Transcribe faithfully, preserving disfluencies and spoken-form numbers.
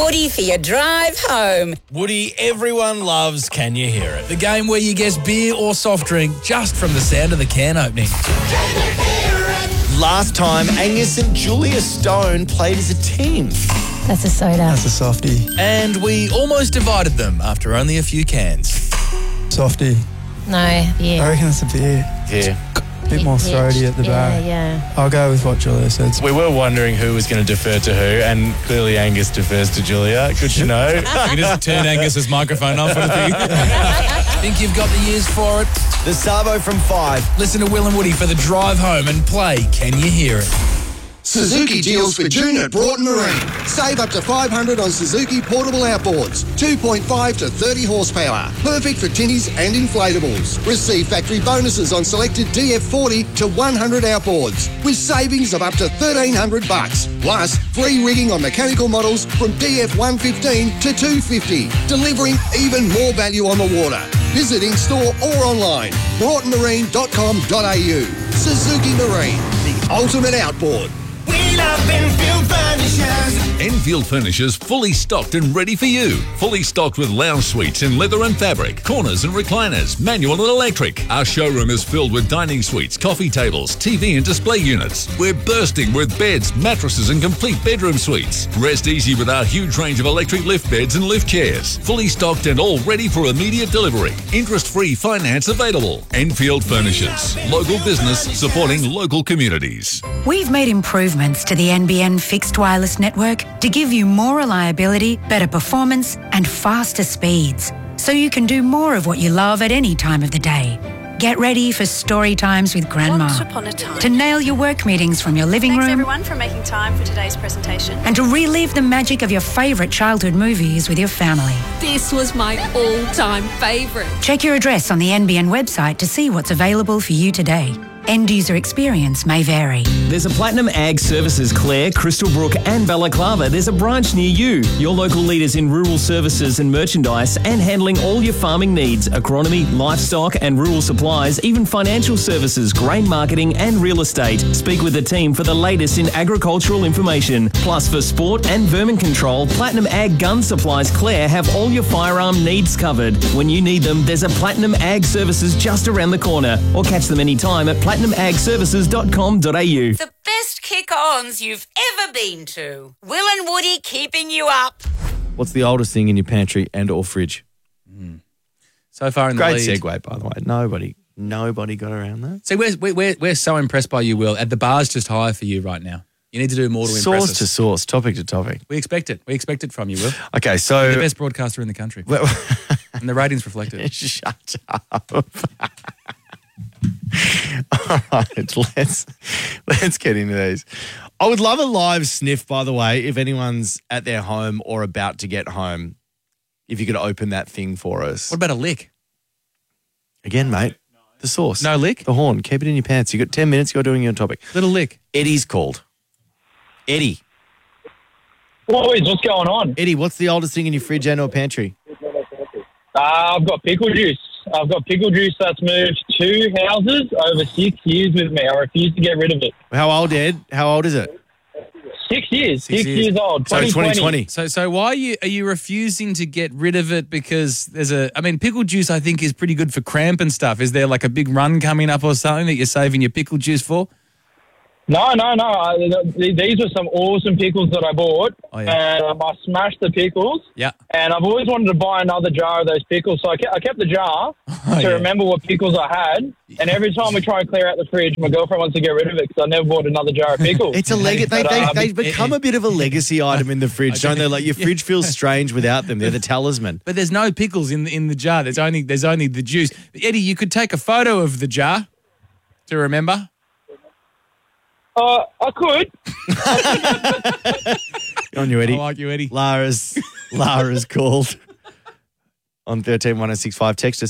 Woody for your drive home. Woody, everyone loves Can You Hear It? The game where you guess beer or soft drink just from the sound of the can opening. Last time, Angus and Julia Stone played as a team. That's a soda. That's a softie. And we almost divided them after only a few cans. Softie. No, I yeah. reckon it's a beer. Yeah. A bit more throaty at the yeah, back. Yeah, I'll go with what Julia said. We were wondering who was going to defer to who, and clearly Angus defers to Julia. Good to know. You can just turn Angus's microphone off for the thing. Think you've got the years for it? The Savo from five. Listen to Will and Woody for the drive home and play Can You Hear It? Suzuki deals for June at Broughton Marine. Save up to five hundred dollars on Suzuki portable outboards. two point five to thirty horsepower. Perfect for tinnies and inflatables. Receive factory bonuses on selected D F forty to one hundred outboards with savings of up to thirteen hundred bucks. Plus, free rigging on mechanical models from D F one fifteen to two fifty. Delivering even more value on the water. Visit in-store or online. broughton marine dot com dot a u. Suzuki Marine, the ultimate outboard. We love Enfield Furnishers. Enfield Furnishers fully stocked and ready for you. Fully stocked with lounge suites in leather and fabric, corners and recliners, manual and electric. Our showroom is filled with dining suites, coffee tables, T V and display units. We're bursting with beds, mattresses and complete bedroom suites. Rest easy with our huge range of electric lift beds and lift chairs. Fully stocked and all ready for immediate delivery. Interest-free finance available. Enfield Furnishers. Local business supporting local communities. We've made improvements to the N B N fixed wireless network to give you more reliability, better performance and faster speeds, so you can do more of what you love at any time of the day. Get ready for story times with Grandma. Once upon a time. To nail your work meetings from your living Thanks room. everyone for making time for today's presentation. And to relive the magic of your favourite childhood movies with your family. This was my all-time favourite. Check your address on the N B N website to see what's available for you today. End user experience may vary. There's a Platinum Ag Services Clare, Crystal Brook and Balaclava. There's a branch near you. Your local leaders in rural services and merchandise and handling all your farming needs, agronomy, livestock and rural supplies, even financial services, grain marketing and real estate. Speak with the team for the latest in agricultural information. Plus for sport and vermin control, Platinum Ag Gun Supplies Clare have all your firearm needs covered. When you need them, there's a Platinum Ag Services just around the corner, or catch them anytime at platinum ag services dot com dot a u. The best kick-ons you've ever been to. Will and Woody keeping you up. What's the oldest thing in your pantry and or fridge? Mm. So far in the Great lead. segue, by the way. Nobody, nobody got around that. See, we're, we're, we're so impressed by you, Will. At the bar's just high for you right now. You need to do more to impress us. Source to source, topic to topic. We expect it. We expect it from you, Will. Okay, so... You're the best broadcaster in the country. And the ratings reflect it. Shut up. All right, let's let's get into these. I would love a live sniff, by the way, if anyone's at their home or about to get home, if you could open that thing for us. What about a lick? Again, mate, the sauce. No lick? The horn. Keep it in your pants. You got ten minutes, you're doing your topic. Little lick. Eddie's called. Eddie. Boys, what's going on? Eddie, what's the oldest thing in your fridge and or pantry? Uh, I've got pickle juice. I've got pickle juice that's moved two houses over six years with me. I refuse to get rid of it. How old, Ed? How old is it? Six years. Six, Six years. years. old. So twenty twenty. So so why are you are you refusing to get rid of it because there's a I mean pickle juice I think is pretty good for cramp and stuff. Is there like a big run coming up or something that you're saving your pickle juice for? No, no, no. I, th- these were some awesome pickles that I bought. Oh, yeah. And um, I smashed the pickles. Yeah. And I've always wanted to buy another jar of those pickles. So I kept, I kept the jar Oh, to yeah. remember what pickles I had. And every time we try and clear out the fridge, my girlfriend wants to get rid of it because I never bought another jar of pickles. It's a leg. They, But, they, um, they become a bit of a legacy item in the fridge, don't they? Like your fridge feels strange without them. They're the talisman. But there's no pickles in the, in the jar. There's only there's only the juice. Eddie, you could take a photo of the jar to remember. Uh, I could. On you, Eddie. I like you, Eddie. Lara's Lara's called on thirteen one oh six five. Text us.